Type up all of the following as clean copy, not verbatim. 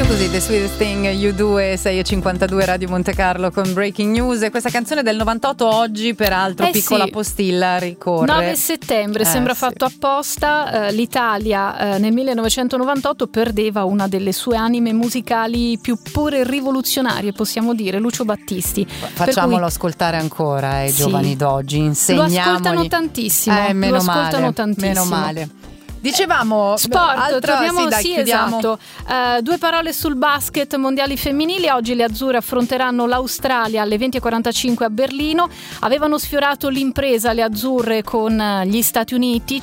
Così, The Sweetest Thing You Do, 6:52 Radio Monte Carlo con Breaking News. E questa canzone del 98 oggi, peraltro, piccola postilla, ricorre 9 settembre, sembra fatto apposta. L'Italia nel 1998 perdeva una delle sue anime musicali più pure rivoluzionarie, possiamo dire, Lucio Battisti. Facciamolo ascoltare ancora ai giovani d'oggi, insegniamogli. Lo ascoltano tantissimo, meno male. Dicevamo sport, esatto. Due parole sul basket, mondiali femminili. Oggi le azzurre affronteranno l'Australia alle 20:45 a Berlino. Avevano sfiorato l'impresa le azzurre con gli Stati Uniti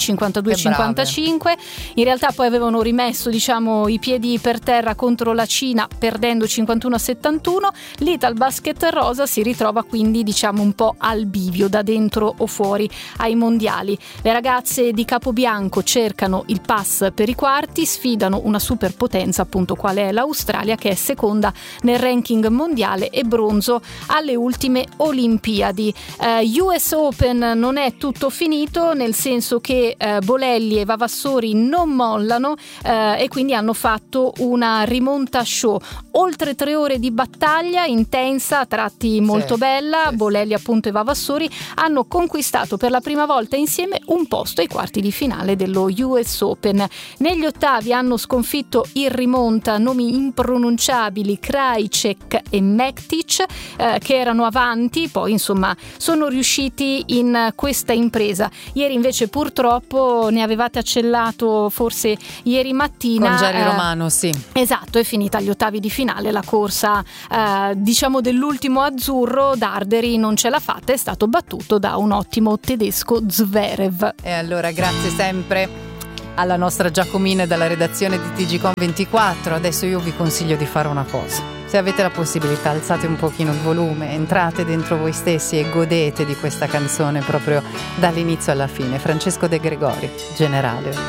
52-55. In realtà poi avevano rimesso, i piedi per terra contro la Cina, perdendo 51-71. L'Ital Basket Rosa si ritrova quindi un po' al bivio, da dentro o fuori ai mondiali. Le ragazze di Capobianco cercano il pass per i quarti, sfidano una superpotenza appunto quale è l'Australia, che è seconda nel ranking mondiale e bronzo alle ultime Olimpiadi. US Open non è tutto finito, nel senso che Bolelli e Vavassori non mollano e quindi hanno fatto una rimonta show. Oltre 3 ore di battaglia intensa, a tratti molto bella. Bolelli appunto e Vavassori hanno conquistato per la prima volta insieme un posto ai quarti di finale dello US Open. Negli ottavi hanno sconfitto in rimonta nomi impronunciabili, Krajicek e Mektic, che erano avanti, poi sono riusciti in questa impresa. Ieri invece purtroppo ne avevate accellato forse ieri mattina con Jerry Romano, sì. Esatto, è finita agli ottavi di finale la corsa dell'ultimo azzurro. Darderi non ce l'ha fatta, è stato battuto da un ottimo tedesco, Zverev. E allora grazie sempre alla nostra Giacomina dalla redazione di TGCOM24. Adesso io vi consiglio di fare una cosa: se avete la possibilità, alzate un pochino il volume, entrate dentro voi stessi e godete di questa canzone proprio dall'inizio alla fine. Francesco De Gregori, Generale.